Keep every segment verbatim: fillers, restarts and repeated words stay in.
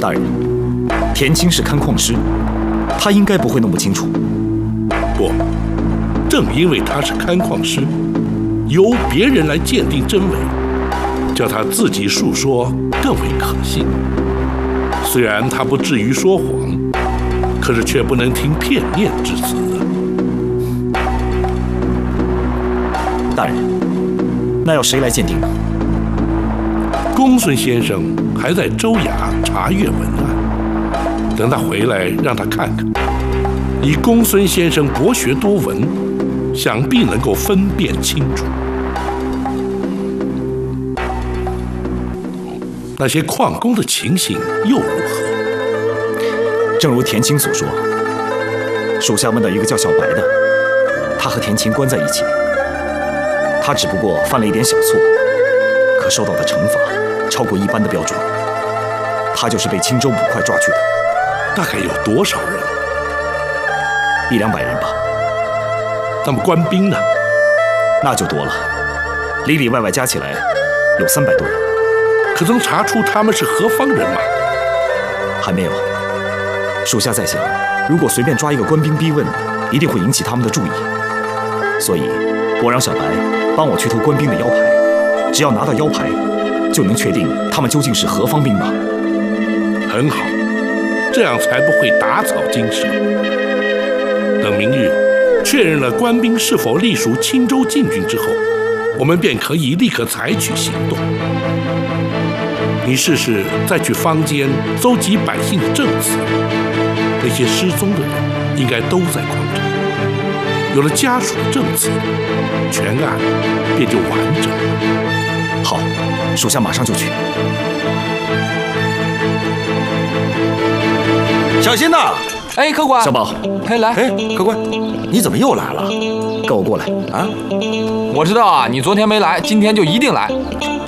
大人，田青是看矿师，他应该不会弄不清楚。 不，正因为他是看矿师，由别人来鉴定真伪，叫他自己述说更为可信。虽然他不至于说谎，可是却不能听片面之词。 大人，那要谁来鉴定呢？ 公孙先生还在州衙查阅文案，等他回来让他看看。以公孙先生博学多闻，想必能够分辨清楚。那些矿工的情形又如何？ 正如田青所说，属下问到一个叫小白的，他和田青关在一起，他只不过犯了一点小错，可受到的惩罚超过一般的标准。他就是被青州捕快抓去的。 大概有多少人？ 一两百人吧。 那么官兵呢？ 那就多了，里里外外加起来有三百多人。 可曾查出他们是何方人马？ 还没有。属下在想，如果随便抓一个官兵逼问，一定会引起他们的注意。所以，我让小白帮我去偷官兵的腰牌，只要拿到腰牌，就能确定他们究竟是何方兵马。 很好，这样才不会打草惊蛇。等明日确认了官兵是否隶属青州禁军之后，我们便可以立刻采取行动。你试试再去坊间搜集百姓的证词，那些失踪的人应该都在矿中。有了家属的证词，全案便就完整了。 好，属下马上就去。 小心呐！ 哎，客官。 小宝， 哎，来。 哎，客官，你怎么又来了？ 跟我过来啊！ 我知道啊，你昨天没来，今天就一定来。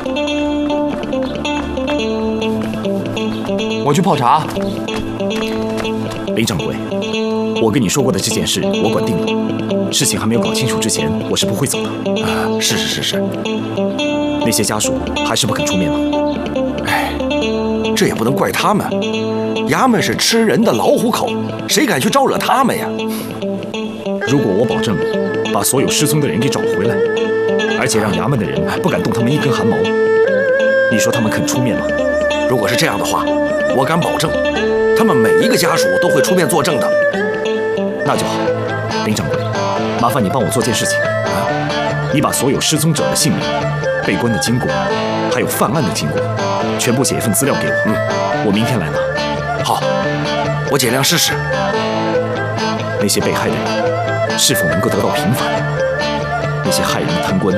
我去泡茶。 林掌柜，我跟你说过的这件事，我管定了。事情还没有搞清楚之前，我是不会走的。 啊，是是是是。 那些家属还是不肯出面吗？ 哎，这也不能怪他们。衙门是吃人的老虎口，谁敢去招惹他们呀？ 如果我保证把所有失踪的人给找回来，而且让衙门的人不敢动他们一根汗毛，你说他们肯出面吗？ 如果是这样的话，我敢保证，他们每一个家属都会出面作证的。 那就好，林掌柜，麻烦你帮我做件事情啊！你把所有失踪者的姓名、被关的经过，还有犯案的经过，全部写一份资料给我。 嗯， 我明天来拿。 好，我尽量试试。 那些被害的人是否能够得到平反？那些害人的贪官